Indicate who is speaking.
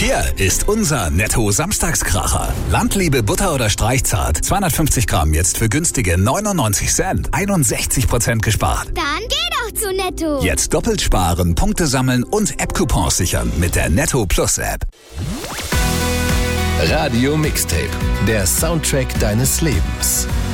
Speaker 1: Hier ist unser Netto-Samstagskracher. Landliebe Butter oder Streichzart. 250 Gramm jetzt für günstige 99 Cent. 61% gespart.
Speaker 2: Dann geh doch zu Netto.
Speaker 1: Jetzt doppelt sparen, Punkte sammeln und App-Coupons sichern mit der Netto Plus App.
Speaker 3: Radio Mixtape, der Soundtrack deines Lebens.